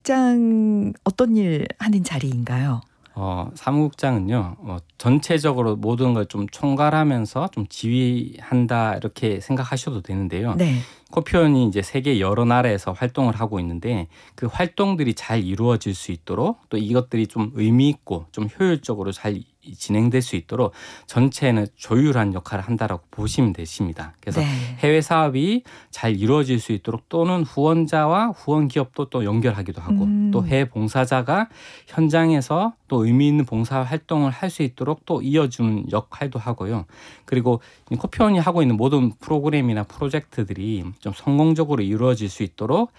사무국장 어떤 일 하는 자리인가요? 사무국장은요, 전체적으로 모든 걸 좀 총괄하면서 좀 지휘한다 이렇게 생각하셔도 되는데요. 네. 코피온이 이제 세계 여러 나라에서 활동을 하고 있는데 그 활동들이 잘 이루어질 수 있도록 또 이것들이 좀 의미 있고 좀 효율적으로 잘 진행될 수 있도록 전체는 조율한 역할을 한다라고 보시면 되십니다. 그래서 네. 해외 사업이 잘 이루어질 수 있도록 또는 후원자와 후원 기업도 또 연결하기도 하고 또 해외 봉사자가 현장에서 또 의미 있는 봉사 활동을 할 수 있도록 또 이어주는 역할도 하고요. 그리고 코피온이 하고 있는 모든 프로그램이나 프로젝트들이 좀 성공적으로 이루어질 수 있도록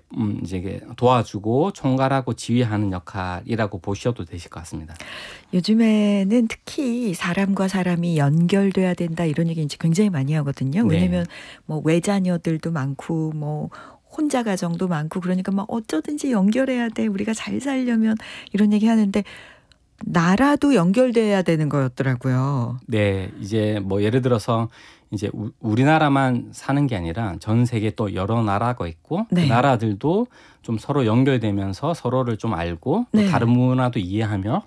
이제 도와주고 총괄하고 지휘하는 역할이라고 보셔도 되실 것 같습니다. 요즘에는 특히 사람과 사람이 연결돼야 된다 이런 얘기 이제 굉장히 많이 하거든요. 네. 왜냐하면 뭐 외자녀들도 많고 뭐 혼자 가정도 많고 그러니까 막 어쩌든지 연결해야 돼. 우리가 잘 살려면 이런 얘기 하는데 나라도 연결돼야 되는 거였더라고요. 네, 이제 뭐 예를 들어서 이제 우리나라만 사는 게 아니라 전 세계 또 여러 나라가 있고 네. 그 나라들도 좀 서로 연결되면서 서로를 좀 알고 또 네. 다른 문화도 이해하며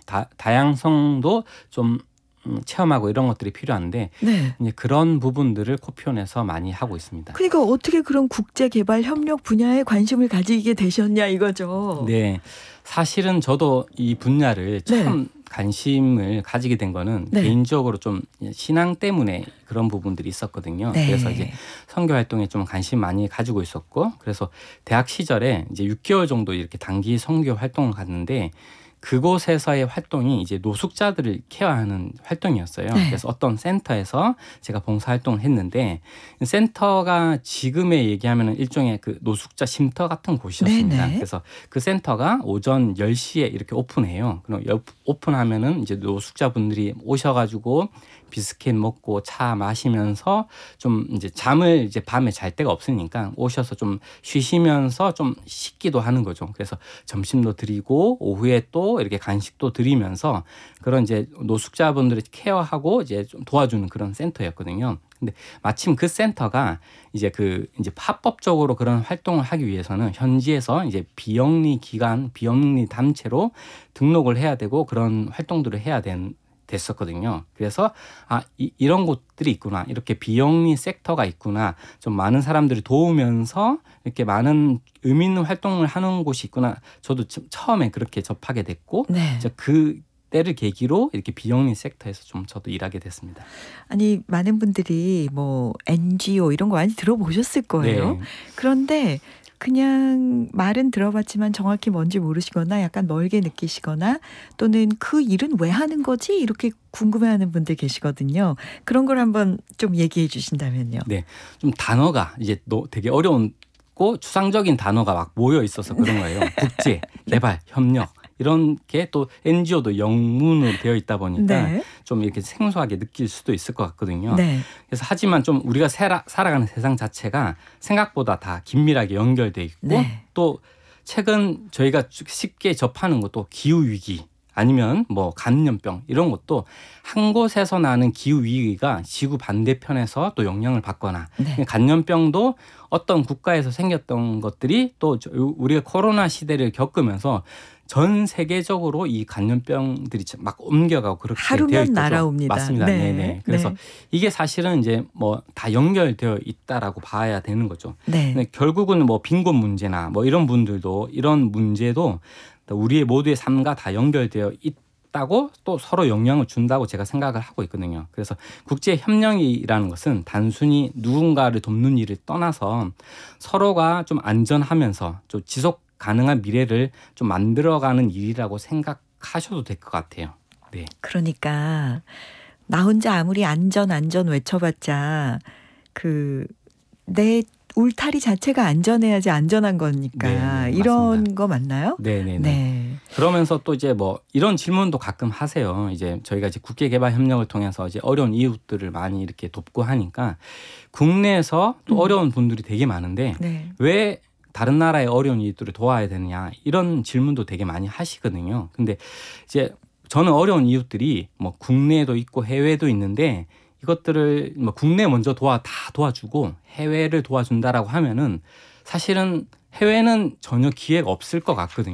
다양성도 좀 체험하고 이런 것들이 필요한데 네. 이제 그런 부분들을 코피온에서 많이 하고 있습니다. 그러니까 어떻게 그런 국제개발 협력 분야에 관심을 가지게 되셨냐 이거죠. 네, 사실은 저도 이 분야를 처음 관심을 가지게 된 거는 네. 개인적으로 좀 신앙 때문에 그런 부분들이 있었거든요. 네. 그래서 이제 선교 활동에 좀 관심 많이 가지고 있었고, 그래서 대학 시절에 이제 6개월 정도 이렇게 단기 선교 활동을 갔는데 그곳에서의 활동이 이제 노숙자들을 케어하는 활동이었어요. 네. 그래서 어떤 센터에서 제가 봉사활동을 했는데 센터가 지금에 얘기하면 일종의 그 노숙자 쉼터 같은 곳이었습니다. 네네. 그래서 그 센터가 오전 10시에 이렇게 오픈해요. 그럼 오픈하면은 이제 노숙자분들이 오셔가지고 비스킷 먹고 차 마시면서 좀 이제 잠을 이제 밤에 잘 데가 없으니까 오셔서 좀 쉬시면서 좀 씻기도 하는 거죠. 그래서 점심도 드리고 오후에 또 이렇게 간식도 드리면서 그런 이제 노숙자분들을 케어하고 이제 좀 도와주는 그런 센터였거든요. 근데 마침 그 센터가 이제 이제 합법적으로 그런 활동을 하기 위해서는 현지에서 이제 비영리 기관, 비영리 단체로 등록을 해야 되고 그런 활동들을 해야 됐었거든요. 그래서 이런 곳들이 있구나. 이렇게 비영리 섹터가 있구나. 좀 많은 사람들을 도우면서 이렇게 많은 의미 있는 활동을 하는 곳이 있구나. 저도 처음에 그렇게 접하게 됐고 네. 그 때를 계기로 이렇게 비영리 섹터에서 좀 저도 일하게 됐습니다. 아니 많은 분들이 뭐 NGO 이런 거 많이 들어보셨을 거예요. 네. 그런데 그냥 말은 들어봤지만 정확히 뭔지 모르시거나 약간 멀게 느끼시거나 또는 그 일은 왜 하는 거지? 이렇게 궁금해하는 분들 계시거든요. 그런 걸 한번 좀 얘기해 주신다면요. 네, 좀 단어가 이제 되게 어려운고 추상적인 단어가 막 모여 있어서 그런 거예요. 국제, 개발, 협력 이런 게 또 NGO도 영문으로 되어 있다 보니까 네. 좀 이렇게 생소하게 느낄 수도 있을 것 같거든요. 네. 그래서 하지만 좀 우리가 살아가는 세상 자체가 생각보다 다 긴밀하게 연결돼 있고 네. 또 최근 저희가 쉽게 접하는 것도 기후 위기 아니면 뭐 감염병 이런 것도 한 곳에서 나는 기후 위기가 지구 반대편에서 또 영향을 받거나 네. 감염병도 어떤 국가에서 생겼던 것들이 또 우리가 코로나 시대를 겪으면서 전 세계적으로 이 감염병들이 막 옮겨가고 그렇게 되어 하루면 있죠. 날아옵니다. 맞습니다. 네. 네네. 그래서 네. 이게 사실은 이제 뭐 다 연결되어 있다라고 봐야 되는 거죠. 네. 근데 결국은 뭐 빈곤 문제나 뭐 이런 분들도 이런 문제도 우리의 모두의 삶과 다 연결되어 있다고 또 서로 영향을 준다고 제가 생각을 하고 있거든요. 그래서 국제 협력이라는 것은 단순히 누군가를 돕는 일을 떠나서 서로가 좀 안전하면서 좀 지속 가능한 미래를 좀 만들어가는 일이라고 생각하셔도 될 것 같아요. 네. 그러니까 나 혼자 아무리 안전 외쳐봤자 내 울타리 자체가 안전해야지 안전한 거니까 네, 이런 맞습니다. 거 맞나요? 네네네. 네. 그러면서 또 이제 뭐 이런 질문도 가끔 하세요. 이제 저희가 이제 국제개발 협력을 통해서 이제 어려운 이웃들을 많이 이렇게 돕고 하니까 국내에서 또 어려운 분들이 되게 많은데 네. 왜 다른 나라의 어려운 이웃들을 도와야 되느냐 이런 질문도 되게 많이 하시거든요. 근데 이제 저는 어려운 이웃들이 뭐 국내에도 있고 해외에도 있는데 이것들을 뭐 국내 먼저 다 도와주고 해외를 도와준다라고 하면은 사실은 해외는 전혀 기회가 없을 것 같거든요.